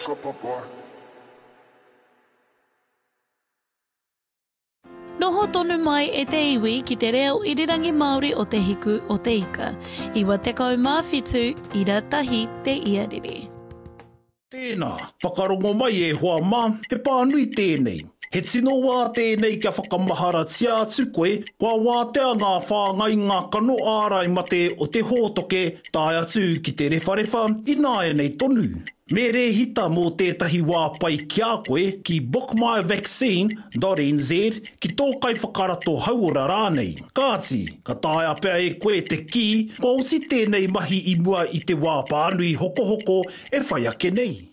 Noho tonu mai e te iwi ki te reo irirangi Māori o te hiku o te ika. Iwa te kau mawhitu, ira tahi te iariri. Tēnā, whakarongo mai e hoa mā, te pānui tēnei. He tino wā tēnei kia whakamahara tia atu koe, kua wātea ngā whāngai ngā kano ārai mate o te hōtoke, tāi atu ki te rewharewa, ināia nei tonu. Me rehita mō tētahi wā pai kia koe ki bookmyvaccine.nz ki tōkai whakarato hauora rānei. Kāti, ka tāia pēr e koe te ki, ko uti tēnei mahi i mua i te wā pānui hoko hoko e whai ake nei.